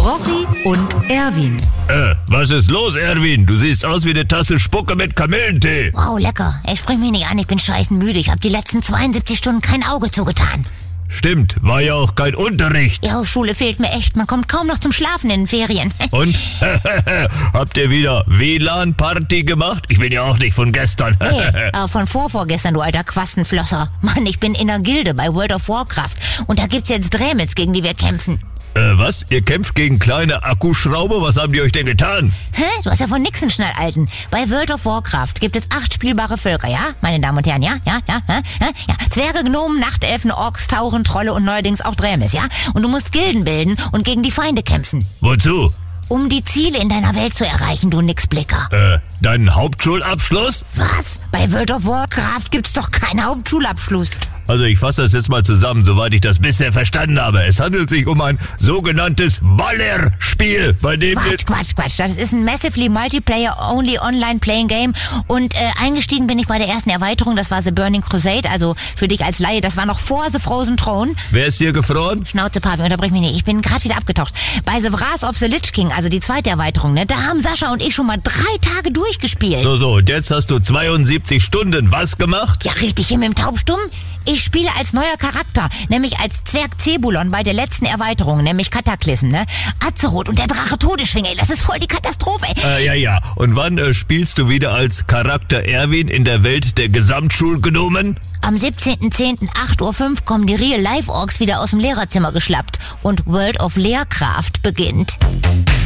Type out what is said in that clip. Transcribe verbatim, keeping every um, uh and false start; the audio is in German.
Rochi und Erwin. Äh, was ist los, Erwin? Du siehst aus wie eine Tasse Spucke mit Kamillentee. Wow, lecker. Ey, sprich mich nicht an, ich bin scheißen müde. Ich hab die letzten zweiundsiebzig Stunden kein Auge zugetan. Stimmt, war ja auch kein Unterricht. Ja, Schule fehlt mir echt. Man kommt kaum noch zum Schlafen in den Ferien. Und? Habt ihr wieder W L A N-Party gemacht? Ich bin ja auch nicht von gestern. Nee, aber von vorvorgestern, du alter Quastenflosser. Mann, ich bin in der Gilde bei World of Warcraft. Und da gibt's jetzt Drämels, gegen die wir kämpfen. Äh, was? Ihr kämpft gegen kleine Akkuschrauber? Was haben die euch denn getan? Hä? Du hast ja von nix einen Schnallalten. Bei World of Warcraft gibt es acht spielbare Völker, ja? Meine Damen und Herren, ja? Ja? Ja? Ja? Ja? Zwerge, Gnomen, Nachtelfen, Orks, Tauren, Trolle und neuerdings auch Drämis, ja? Und du musst Gilden bilden und gegen die Feinde kämpfen. Wozu? Um die Ziele in deiner Welt zu erreichen, du Nixblicker. Äh, deinen Hauptschulabschluss? Was? Bei World of Warcraft gibt's doch keinen Hauptschulabschluss. Also ich fasse das jetzt mal zusammen, soweit ich das bisher verstanden habe. Es handelt sich um ein sogenanntes Ballerspiel, bei dem... Quatsch, Quatsch, Quatsch. Das ist ein Massively Multiplayer-Only Online-Playing-Game. Und äh, eingestiegen bin ich bei der ersten Erweiterung, das war The Burning Crusade. Also für dich als Laie, das war noch vor The Frozen Throne. Wer ist hier gefroren? Schnauze, Papi, unterbrich mich nicht. Ich bin gerade wieder abgetaucht. Bei The Wrath of the Lich King, also die zweite Erweiterung, ne, da haben Sascha und ich schon mal drei Tage durchgespielt. So, so, und jetzt hast du zweiundsiebzig Stunden was gemacht? Ja, richtig, hier mit dem Taubstumm. Ich spiele als neuer Charakter, nämlich als Zwerg Zebulon bei der letzten Erweiterung, nämlich Kataklysm, ne? Azeroth und der Drache Todesschwinge, ey, das ist voll die Katastrophe, ey. Äh, ja, ja. Und wann äh, spielst du wieder als Charakter Erwin in der Welt der Gesamtschulgnomen? Am siebzehnten zehnten acht Uhr fünf kommen die Real-Life-Orks wieder aus dem Lehrerzimmer geschlappt und World of Lehrkraft beginnt.